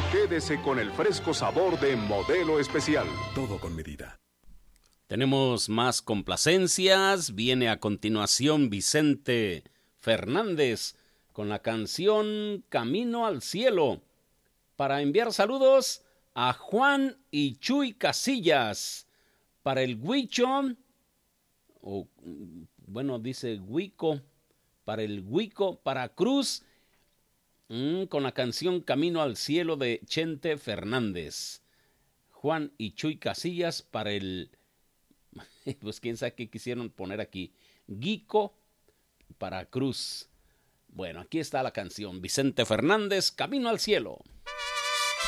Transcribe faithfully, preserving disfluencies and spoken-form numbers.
Quédese con el fresco sabor de Modelo Especial. Todo con medida. Tenemos más complacencias. Viene a continuación Vicente Fernández con la canción Camino al Cielo. Para enviar saludos a Juan y Chuy Casillas. Para el Huicho, o bueno, dice Huico. Para el Huico, para Cruz, mmm, con la canción Camino al Cielo de Chente Fernández. Juan y Chuy Casillas para el... Pues quién sabe qué quisieron poner aquí. Guico para Cruz. Bueno, aquí está la canción. Vicente Fernández, Camino al Cielo.